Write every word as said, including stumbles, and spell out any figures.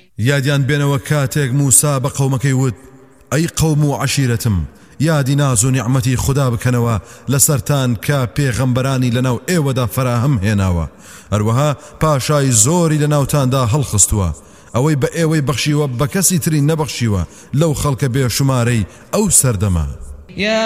یادیان بێنەوە کاتێک موسا بە قەومەکەی وت ئەی قەوم و عەشیرەتم یادی ناز و نیعمەتی خوددا بکەنەوە لەسەرتان کە پێغەمبەرانی لەناو ئێوەدا فراهم هێناوە هەروەها پاشای زۆری لە ناوتاندا هەڵخستووە ئەوەی بە ئێوەی بەخشیوە بە کەسی تری نەبەخشیوە لەو خەڵکە بێشمارەی ئەو سەردەما